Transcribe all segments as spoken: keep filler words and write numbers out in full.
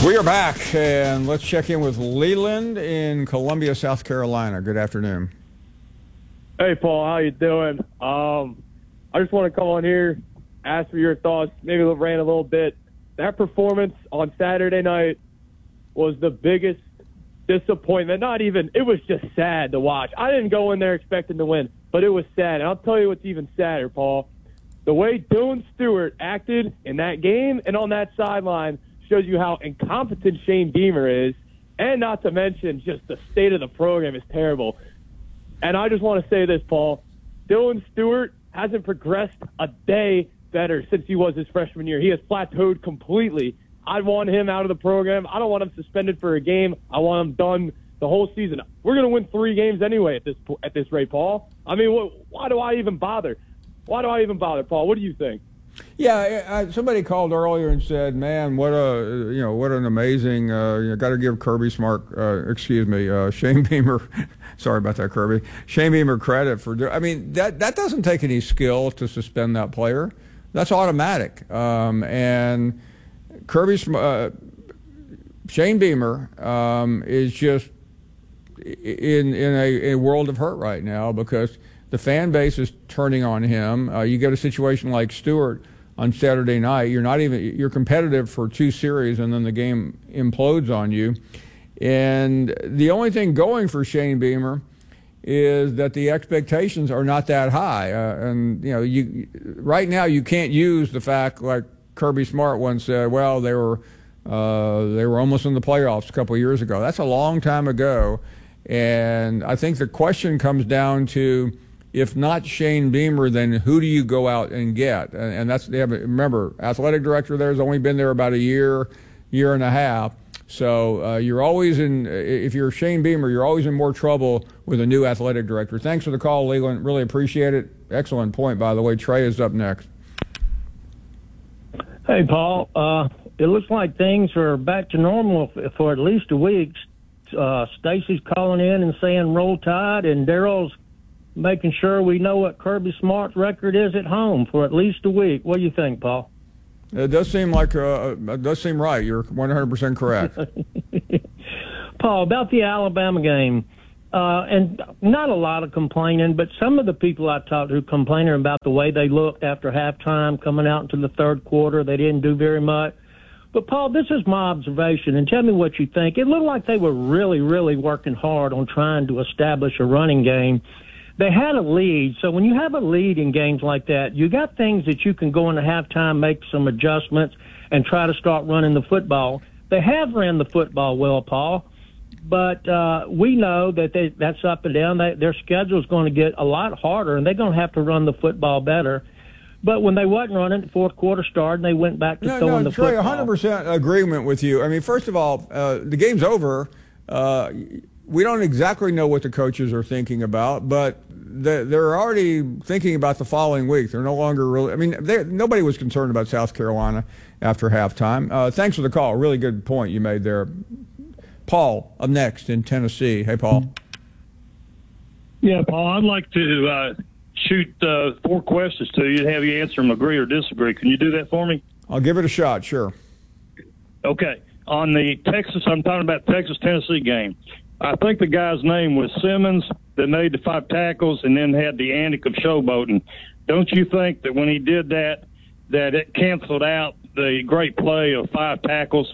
We are back, and let's check in with Leland in Columbia, South Carolina. Good afternoon. Hey, Paul. How you doing? Um, I just want to come on here, ask for your thoughts, maybe rant a little bit. That performance on Saturday night was the biggest disappointment. Not even – it was just sad to watch. I didn't go in there expecting to win, but it was sad. And I'll tell you what's even sadder, Paul. The way Dylan Stewart acted in that game and on that sideline shows you how incompetent Shane Beamer is, and not to mention just the state of the program is terrible. And I just want to say this, Paul. Dylan Stewart hasn't progressed a day better since he was his freshman year. He has plateaued completely. I want him out of the program. I don't want him suspended for a game. I want him done the whole season. We're going to win three games anyway at this at this rate, Paul. I mean, what, why do I even bother? Why do I even bother, Paul? What do you think? Yeah, I, somebody called earlier and said, "Man, what a you know what an amazing uh, you got to give Kirby Smart, uh, excuse me, uh, Shane Beamer, sorry about that, Kirby, Shane Beamer credit for do- I mean that that doesn't take any skill to suspend that player. That's automatic. Um, and Kirby uh, Shane Beamer um, is just in in a, a world of hurt right now because the fan base is turning on him. Uh, you get a situation like Stewart on Saturday night. You're not even you're competitive for two series, and then the game implodes on you. And the only thing going for Shane Beamer is that the expectations are not that high. Uh, and you know, you right now you can't use the fact like Kirby Smart once said, "Well, they were uh, they were almost in the playoffs a couple of years ago." That's a long time ago. And I think the question comes down to, if not Shane Beamer, then who do you go out and get? And, and that's they have, remember, athletic director there has only been there about a year, year and a half. So uh, you're always in. If you're Shane Beamer, you're always in more trouble with a new athletic director. Thanks for the call, Leland. Really appreciate it. Excellent point, by the way. Trey is up next. Hey, Paul. Uh, it looks like things are back to normal for at least a week. Uh, Stacy's calling in and saying roll tide, and Daryl's making sure we know what Kirby Smart's record is at home for at least a week. What do you think, Paul? It does seem like uh, it does seem right. You're one hundred percent correct. Paul, about the Alabama game, uh, and not a lot of complaining, but some of the people I talked to complaining about the way they looked after halftime, coming out into the third quarter. They didn't do very much. But, Paul, this is my observation, and tell me what you think. It looked like they were really, really working hard on trying to establish a running game. They had a lead, so when you have a lead in games like that, you got things that you can go into halftime, make some adjustments, and try to start running the football. They have ran the football well, Paul, but uh, we know that they, that's up and down. They, their schedule is going to get a lot harder, and they're going to have to run the football better. But when they wasn't running, the fourth quarter started, and they went back to no, throwing no, the Trey, football. one hundred percent agreement with you. I mean, first of all, uh, the game's over. Uh, we don't exactly know what the coaches are thinking about, but they're already thinking about the following week. They're no longer really – I mean, nobody was concerned about South Carolina after halftime. Uh, thanks for the call. Really good point you made there. Paul, up next in Tennessee. Hey, Paul. Yeah, Paul, I'd like to uh, shoot uh, four questions to you and have you answer them, agree or disagree. Can you do that for me? I'll give it a shot, sure. Okay. On the Texas – I'm talking about Texas-Tennessee game. I think the guy's name was Simmons that made the five tackles and then had the antic of showboating. Don't you think that when he did that, that it canceled out the great play of five tackles?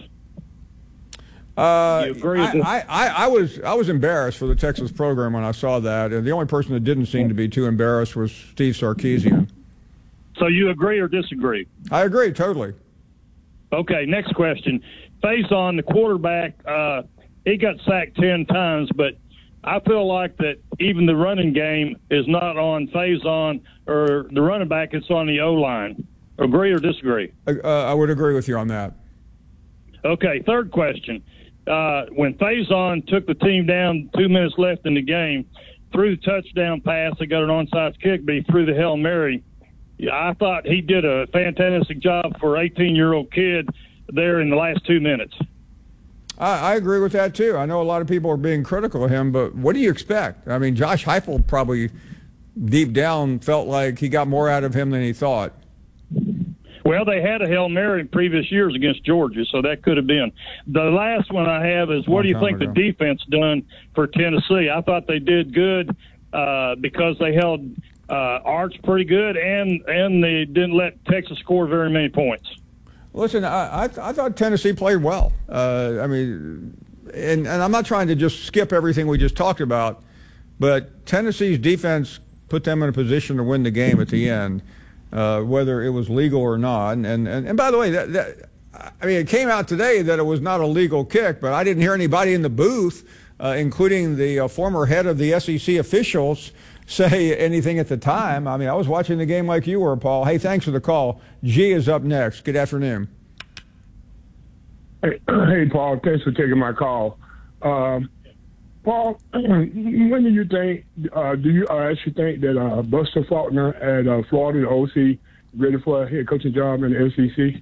Uh, you agree I, I, I, I was I was embarrassed for the Texas program when I saw that, and the only person that didn't seem to be too embarrassed was Steve Sarkisian. So you agree or disagree? I agree, totally. Okay, next question. Faison, the quarterback, uh, he got sacked ten times, but I feel like that even the running game is not on Faison or the running back, it's on the O-line. Agree or disagree? Uh, I would agree with you on that. Okay, third question. Uh, when Faison took the team down, two minutes left in the game, threw the touchdown pass, they got an onside kick, but he threw the Hail Mary. I thought he did a fantastic job for an eighteen-year-old kid there in the last two minutes. I, I agree with that, too. I know a lot of people are being critical of him, but what do you expect? I mean, Josh Heupel probably deep down felt like he got more out of him than he thought. Well, they had a Hail Mary in previous years against Georgia, so that could have been. The last one I have is, what do you think the defense done for Tennessee? I thought they did good uh, because they held uh, Arch pretty good, and, and they didn't let Texas score very many points. Listen, I, I, I thought Tennessee played well. Uh, I mean, and, and I'm not trying to just skip everything we just talked about, but Tennessee's defense put them in a position to win the game at the end. Uh, whether it was legal or not. And, and, and by the way, that, that, I mean, it came out today that it was not a legal kick, but I didn't hear anybody in the booth, uh, including the uh, former head of the S E C officials, say anything at the time. I mean, I was watching the game like you were, Paul. Hey, thanks for the call. G is up next. Good afternoon. Hey, hey Paul, thanks for taking my call. Um, Paul, when do you think, uh, do you uh, actually think that uh, Buster Faulkner at uh, Florida, the O C, ready for a head coaching job in the S E C?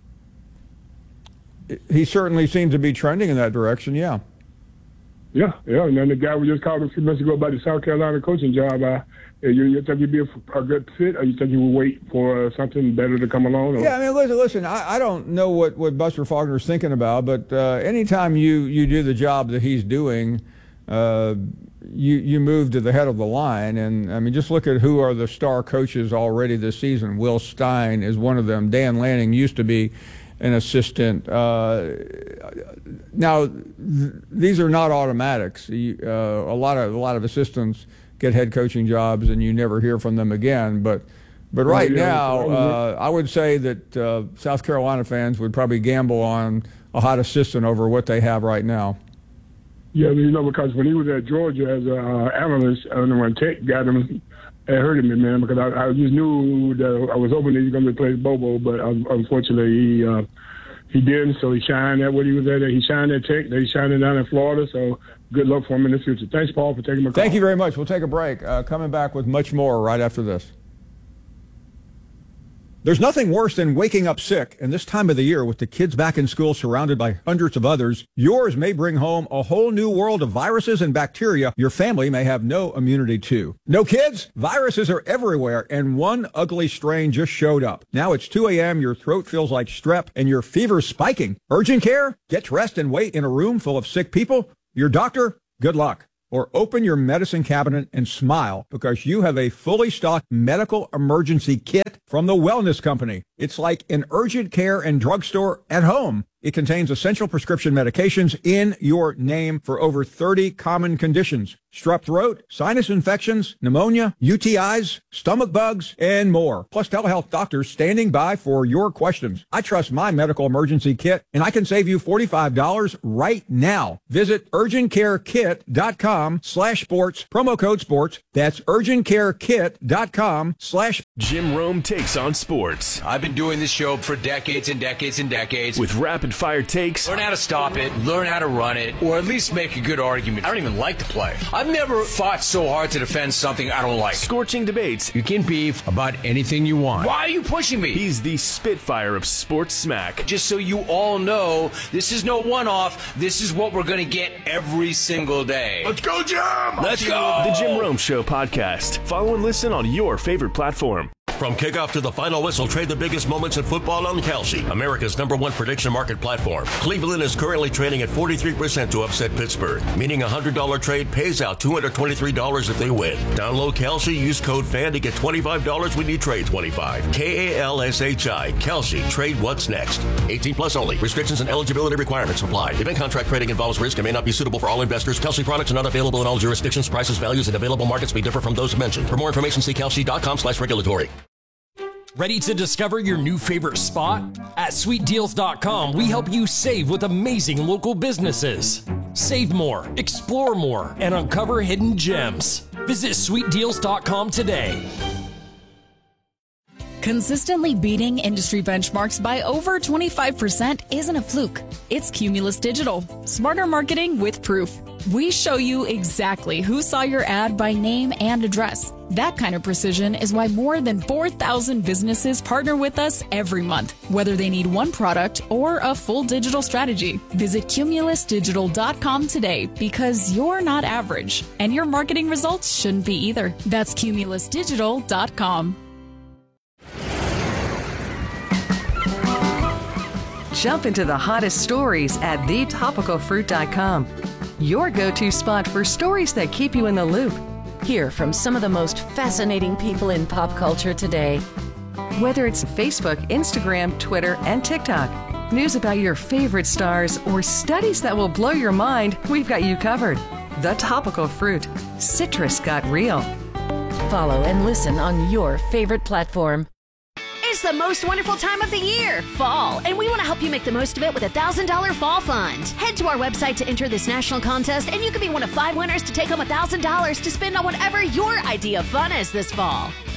He certainly seems to be trending in that direction, yeah. Yeah, yeah. And then the guy we just called a few minutes ago about the South Carolina coaching job, uh, you, you think he'd be a, a good fit, or you think he would wait for uh, something better to come along? Or? Yeah, I mean, listen, listen I, I don't know what, what Buster Faulkner's thinking about, but uh, anytime you, you do the job that he's doing, Uh, you you move to the head of the line, and I mean, just look at who are the star coaches already this season. Will Stein is one of them. Dan Lanning used to be an assistant. Uh, now, th- these are not automatics. You, uh, a lot of a lot of assistants get head coaching jobs, and you never hear from them again. But but right yeah, now, uh, I would say that uh, South Carolina fans would probably gamble on a hot assistant over what they have right now. Yeah, you know, because when he was at Georgia as an uh, analyst, I don't know when Tech got him, it hurted me, man, because I, I just knew that I was hoping that he was going to replace Bobo, but um, unfortunately he uh, he didn't, so he shined at what he was at. He shined at Tech, then he shined down in Florida, so good luck for him in the future. Thanks, Paul, for taking my call. Thank you very much. We'll take a break. Uh, coming back with much more right after this. There's nothing worse than waking up sick, and this time of the year with the kids back in school surrounded by hundreds of others, yours may bring home a whole new world of viruses and bacteria your family may have no immunity to. No kids? Viruses are everywhere, and one ugly strain just showed up. Now it's two a.m., your throat feels like strep, and your fever's spiking. Urgent care? Get dressed and wait in a room full of sick people? Your doctor? Good luck. Or open your medicine cabinet and smile because you have a fully stocked medical emergency kit from the Wellness Company. It's like an urgent care and drugstore at home. It contains essential prescription medications in your name for over thirty common conditions. Strep throat, sinus infections, pneumonia, U T Is, stomach bugs, and more. Plus telehealth doctors standing by for your questions. I trust my medical emergency kit, and I can save you forty-five dollars right now. Visit urgentcarekit.com slash sports, promo code sports. That's urgentcarekit.com slash. Jim Rome takes on sports. I've been doing this show for decades and decades and decades. With rapid fire takes. Learn how to stop it, learn how to run it, or at least make a good argument. I don't even like to play. I've never fought so hard to defend something I don't like. Scorching debates. You can beef about anything you want. Why are you pushing me? He's the Spitfire of sports smack. Just so you all know, this is no one-off. This is what we're going to get every single day. Let's go, Jim! Let's go! The Jim Rome Show podcast. Follow and listen on your favorite platform. From kickoff to the final whistle, trade the biggest moments in football on Kalshi, America's number one prediction market platform. Cleveland is currently trading at forty-three percent to upset Pittsburgh, meaning a one hundred dollars trade pays out two hundred twenty-three dollars if they win. Download Kalshi, use code FAN to get twenty-five dollars when you trade twenty-five dollars. K A L S H I, Kalshi, trade what's next. eighteen plus only. Restrictions and eligibility requirements apply. Event contract trading involves risk and may not be suitable for all investors. Kalshi products are not available in all jurisdictions. Prices, values, and available markets may differ from those mentioned. For more information, see kalshi.com slash regulatory. Ready to discover your new favorite spot? At sweet deals dot com, we help you save with amazing local businesses. Save more, explore more, and uncover hidden gems. Visit sweet deals dot com today. Consistently beating industry benchmarks by over twenty-five percent isn't a fluke. It's Cumulus Digital. Smarter marketing with proof. We show you exactly who saw your ad by name and address. That kind of precision is why more than four thousand businesses partner with us every month, whether they need one product or a full digital strategy. Visit cumulus digital dot com today because you're not average, and your marketing results shouldn't be either. That's cumulus digital dot com. Jump into the hottest stories at the topical fruit dot com. Your go-to spot for stories that keep you in the loop. Hear from some of the most fascinating people in pop culture today. Whether it's Facebook, Instagram, Twitter, and TikTok, news about your favorite stars, or studies that will blow your mind, we've got you covered. The Topical Fruit. Citrus got real. Follow and listen on your favorite platform. It's the most wonderful time of the year, fall, and we want to help you make the most of it with a one thousand dollars Fall Fund. Head to our website to enter this national contest, and you could be one of five winners to take home one thousand dollars to spend on whatever your idea of fun is this fall.